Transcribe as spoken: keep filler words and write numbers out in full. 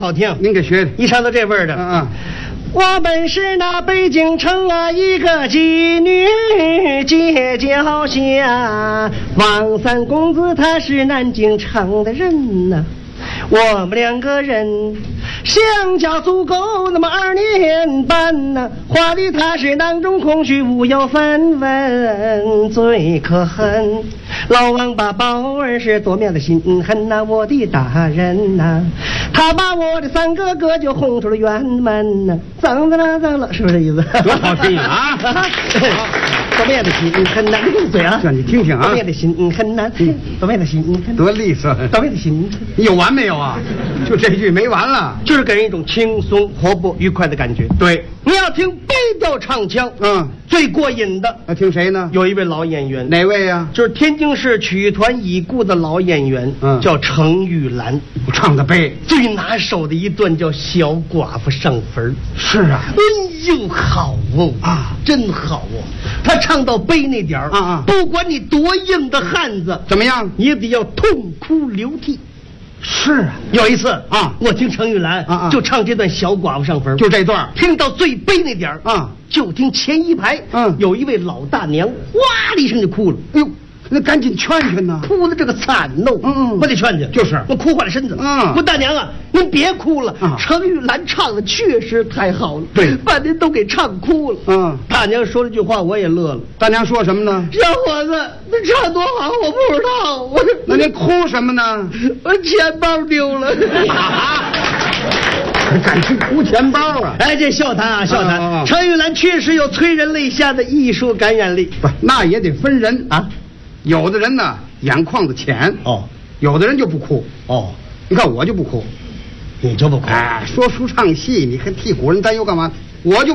好听， 您给学的， 一唱到这味儿的。 嗯嗯。 我本是那北京城啊一个妓女，街角下王三公子他是南京城的人呐、啊，我们两个人相交足够那么二年半呐、啊，话里他是囊中空虚无有分文，最可恨老王八宝儿是多面的心狠呐、啊，我的大人呐、啊，他把我的三个哥就轰出了院门呐、啊，脏的了脏了，是不是这意思？ 多好听啊！ 多面的心很难，你闭嘴啊！ 让你听听啊！ 多面的心很难，多面的心很多利索， 多面的心你有完没有啊？就这句没完了， 就是给人一种轻松、活泼、愉快的感觉。 对， 你要听北调唱腔， 嗯， 最过瘾的。 要听谁呢？ 有一位老演员， 哪位呀、啊？ 就是天津市曲艺团已故的老演员， 嗯， 叫程玉兰， 唱的悲。 最拿手的一段叫《小寡妇上坟》。 是啊， 哎呦，好哦啊，真好哦！他唱到悲那点儿， 啊啊， 不管你多硬的汉子， 怎么样， 你也得要痛哭流涕。 是啊， 有一次啊， 我听程玉兰啊啊就唱这段《小寡妇上坟》， 就这段， 听到最悲那点儿啊， 就听前一排， 嗯， 有一位老大娘，哇的一声就哭了。 哎呦，那赶紧劝劝呐！ 哭的这个惨喽， 嗯嗯， 我得劝劝， 就是我哭坏了身子。 嗯， 我大娘啊，您别哭了。 啊， 程玉兰唱的确实太好了， 对， 把您都给唱哭了。 嗯， 大娘说了句话，我也乐了。 大娘说什么呢？ 小伙子，你唱多好，我不知道。我那您哭什么呢？ 我钱包丢了。 啊敢去哭钱包啊！ 哎，这笑谈啊，笑谈。啊啊啊程玉兰确实有催人泪下的艺术感染力。 不，那也得分人啊。 有的人呢，眼眶子浅哦， 有的人就不哭哦。 你看我就不哭， 你就不哭？ 哎，说书唱戏，你还替古人担忧干嘛？我就。